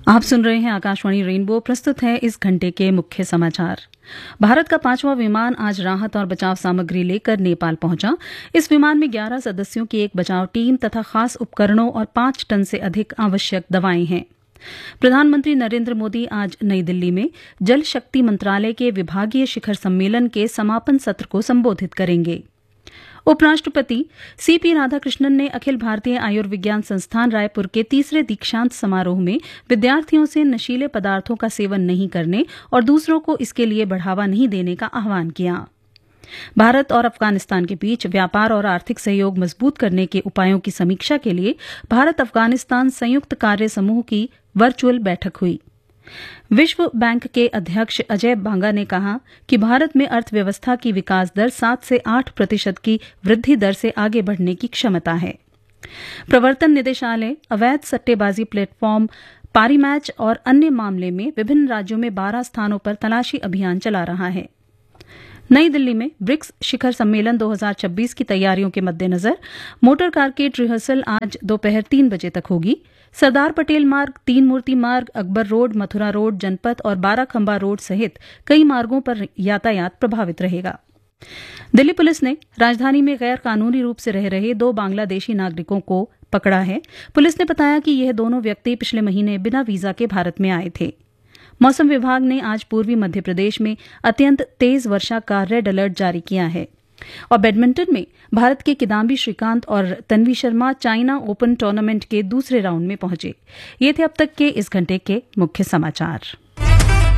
आप सुन रहे हैं आकाशवाणी रेनबो। प्रस्तुत है इस घंटे के मुख्य समाचार। भारत का 5वां विमान आज राहत और बचाव सामग्री लेकर नेपाल पहुंचा। इस विमान में 11 सदस्यों की एक बचाव टीम तथा खास उपकरणों और 5 टन से अधिक आवश्यक दवाएं हैं। प्रधानमंत्री नरेंद्र मोदी आज नई दिल्ली में जल शक्ति मंत्रालय के विभागीय शिखर सम्मेलन के समापन सत्र को संबोधित करेंगे। उपराष्ट्रपति सीपी राधाकृष्णन ने अखिल भारतीय आयुर्विज्ञान संस्थान रायपुर के तीसरे दीक्षांत समारोह में विद्यार्थियों से नशीले पदार्थों का सेवन नहीं करने और दूसरों को इसके लिए बढ़ावा नहीं देने का आह्वान किया। भारत और अफगानिस्तान के बीच व्यापार और आर्थिक सहयोग मजबूत करने के उपायों की समीक्षा के लिए भारत अफगानिस्तान संयुक्त कार्य समूह की वर्चुअल बैठक हुई। विश्व बैंक के अध्यक्ष अजय बांगा ने कहा कि भारत में अर्थव्यवस्था की विकास दर 7 से 8% की वृद्धि दर से आगे बढ़ने की क्षमता है। प्रवर्तन निदेशालय अवैध सट्टेबाजी प्लेटफॉर्म पारीमैच और अन्य मामले में विभिन्न राज्यों में 12 स्थानों पर तलाशी अभियान चला रहा है। नई दिल्ली में ब्रिक्स शिखर सम्मेलन 2026 की तैयारियों के मद्देनजर मोटर कारकेड रिहर्सल आज दोपहर 3 बजे तक होगी। सरदार पटेल मार्ग, तीन मूर्ति मार्ग, अकबर रोड, मथुरा रोड, जनपथ और बाराखंबा रोड सहित कई मार्गों पर यातायात प्रभावित रहेगा। दिल्ली पुलिस ने राजधानी में गैर कानूनी रूप से रह रहे 2 बांग्लादेशी नागरिकों को पकड़ा है। पुलिस ने बताया कि यह दोनों व्यक्ति पिछले महीने बिना वीजा के भारत में आए थे। मौसम विभाग ने आज पूर्वी मध्य प्रदेश में अत्यंत तेज वर्षा का रेड अलर्ट जारी किया है। और बैडमिंटन में भारत के किदाम्बी श्रीकांत और Tanvi Sharma China open tournament के दूसरे राउंड में पहुंचे। ये थे अब तक के इस घंटे के मुख्य समाचार।